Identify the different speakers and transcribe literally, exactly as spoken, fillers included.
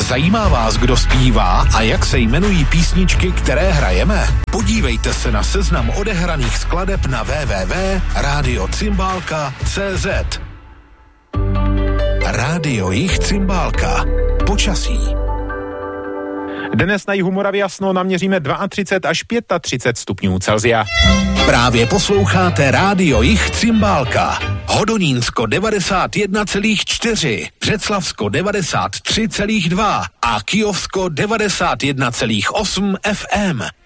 Speaker 1: Zajímá vás, kdo zpívá a jak se jmenují písničky, které hrajeme? Podívejte se na seznam odehraných skladeb na w w w tečka radio cymbálka tečka c z. Rádio Jih Cymbálka. Počasí.
Speaker 2: Dnes na jihu Moravy jasno, naměříme třicet dva až třicet pět stupňů Celsia.
Speaker 1: Právě posloucháte Rádio Jih Cymbálka. Hodonínsko devadesát jedna celá čtyři, Břeclavsko devadesát tři celá dva a Kyjovsko devadesát jedna celá osm F M.